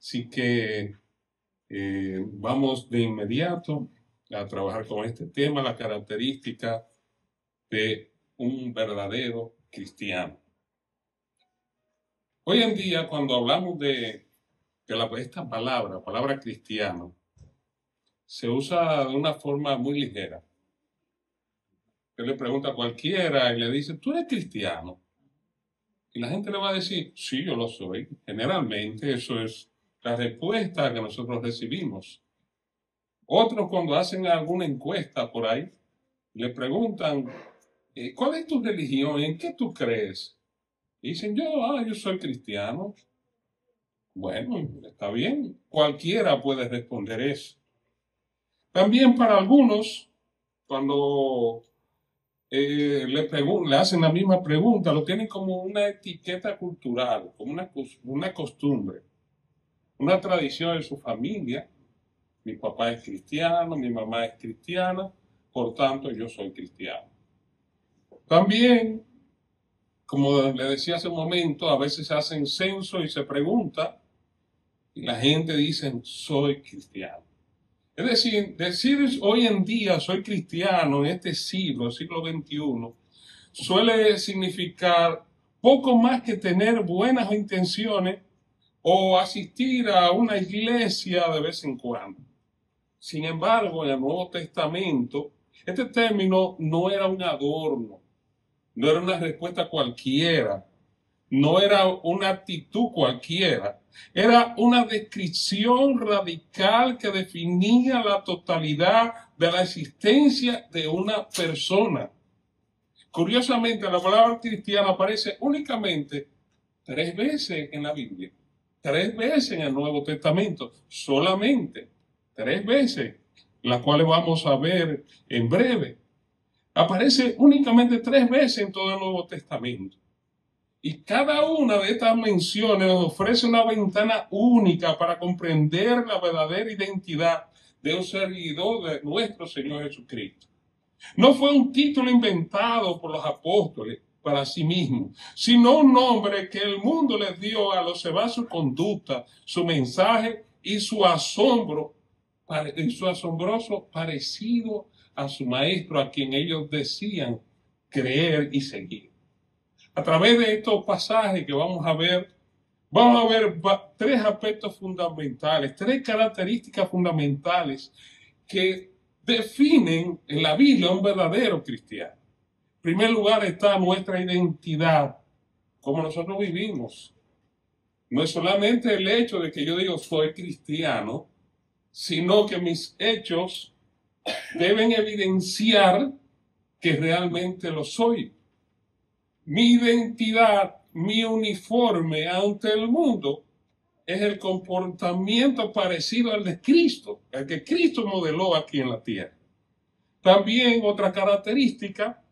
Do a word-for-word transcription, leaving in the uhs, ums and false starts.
Así que eh, vamos de inmediato a trabajar con este tema, la característica de un verdadero cristiano. Hoy en día, cuando hablamos de, de la, esta palabra, palabra cristiano, se usa de una forma muy ligera. Usted le pregunta a cualquiera y le dice, ¿tú eres cristiano? Y la gente le va a decir, sí, yo lo soy. Generalmente eso es la respuesta que nosotros recibimos. Otros cuando hacen alguna encuesta por ahí, le preguntan, ¿cuál es tu religión? ¿En qué tú crees? Y dicen, yo, ah, yo soy cristiano. Bueno, está bien. Cualquiera puede responder eso. También para algunos, cuando eh, le, le hacen la misma pregunta, lo tienen como una etiqueta cultural, como una, una costumbre, una tradición de su familia. Mi papá es cristiano, mi mamá es cristiana, por tanto yo soy cristiano. También, como le decía hace un momento, a veces se hacen censo y se pregunta, y la gente dice, soy cristiano. Es decir, decir hoy en día soy cristiano en este siglo, siglo veintiuno, suele significar poco más que tener buenas intenciones o asistir a una iglesia de vez en cuando. Sin embargo, en el Nuevo Testamento, este término no era un adorno, no era una respuesta cualquiera, no era una actitud cualquiera, era una descripción radical que definía la totalidad de la existencia de una persona. Curiosamente, la palabra cristiana aparece únicamente tres veces en la Biblia, tres veces en el Nuevo Testamento, solamente tres veces, las cuales vamos a ver en breve. Aparece únicamente tres veces en todo el Nuevo Testamento. Y cada una de estas menciones nos ofrece una ventana única para comprender la verdadera identidad de un seguidor de nuestro Señor Jesucristo. No fue un título inventado por los apóstoles para sí mismos, sino un nombre que el mundo les dio al observar su conducta, su mensaje y su asombro, y su asombroso parecido a su maestro, a quien ellos decían creer y seguir. A través de estos pasajes que vamos a ver, vamos a ver tres aspectos fundamentales, tres características fundamentales que definen en la Biblia un verdadero cristiano. En primer lugar está nuestra identidad, como nosotros vivimos. No es solamente el hecho de que yo digo soy cristiano, sino que mis hechos deben evidenciar que realmente lo soy. Mi identidad, mi uniforme ante el mundo es el comportamiento parecido al de Cristo, el que Cristo modeló aquí en la tierra. También otra característica